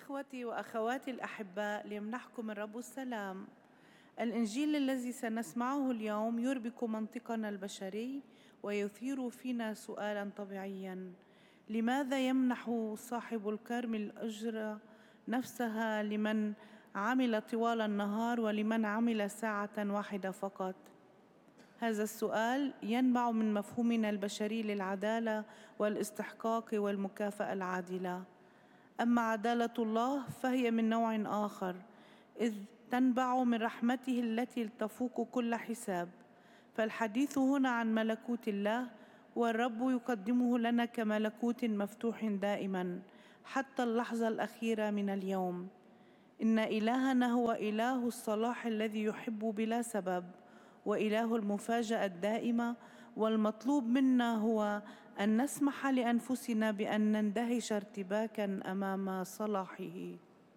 إخوتي وأخواتي الأحباء، ليمنحكم الرب السلام. الإنجيل الذي سنسمعه اليوم يربك منطقنا البشري ويثير فينا سؤالا طبيعيا: لماذا يمنح صاحب الكرم الأجر نفسها لمن عمل طوال النهار ولمن عمل ساعة واحدة فقط؟ هذا السؤال ينبع من مفهومنا البشري للعدالة والاستحقاق والمكافأة العادلة. أما عدالة الله فهي من نوع آخر، إذ تنبع من رحمته التي تفوق كل حساب. فالحديث هنا عن ملكوت الله، والرب يقدمه لنا كملكوت مفتوح دائما حتى اللحظة الأخيرة من اليوم. إن إلهنا هو إله الصلاح الذي يحب بلا سبب، وإله المفاجأة الدائمة، والمطلوب منا هو أن نسمح لأنفسنا بأن نندهش ارتباكا أمام صلاحه.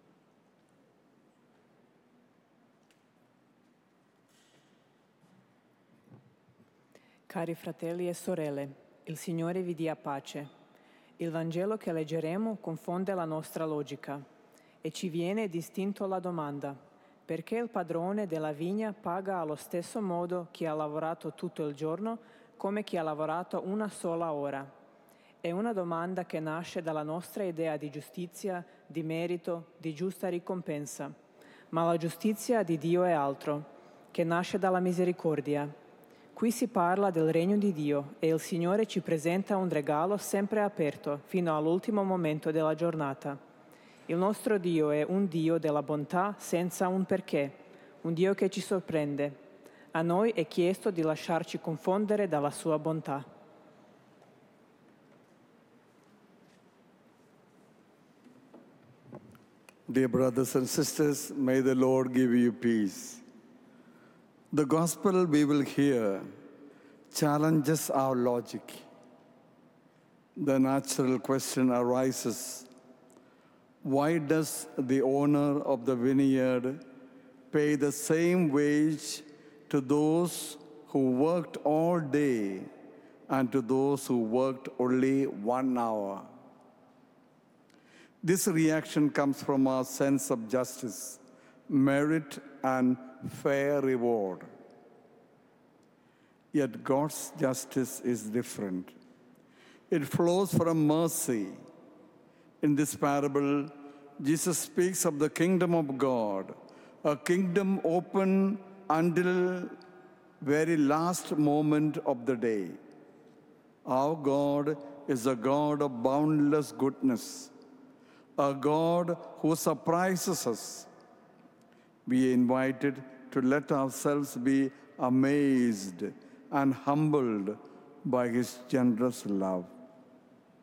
Cari fratelli e sorelle, il Signore vi dia pace. Il Vangelo che leggeremo confonde la nostra logica e ci viene distinto la domanda: perché il padrone della vigna paga allo stesso modo chi ha lavorato tutto il giorno come chi ha lavorato una sola ora? È una domanda che nasce dalla nostra idea di giustizia, di merito, di giusta ricompensa. Ma la giustizia di Dio è altro, che nasce dalla misericordia. Qui si parla del regno di Dio e il Signore ci presenta un regalo sempre aperto fino all'ultimo momento della giornata. Il nostro Dio è un Dio della bontà senza un perché, un Dio che ci sorprende. A noi è chiesto di lasciarci confondere dalla sua bontà. Dear brothers and sisters, may the Lord give you peace. The gospel we will hear challenges our logic. The natural question arises: why does the owner of the vineyard pay the same wage to those who worked all day and to those who worked only 1 hour? This reaction comes from our sense of justice, merit, and fair reward. Yet God's justice is different. It flows from mercy. In this parable, Jesus speaks of the kingdom of God, a kingdom open until very last moment of the day. Our God is a God of boundless goodness, a God who surprises us. We are invited to let ourselves be amazed and humbled by His generous love.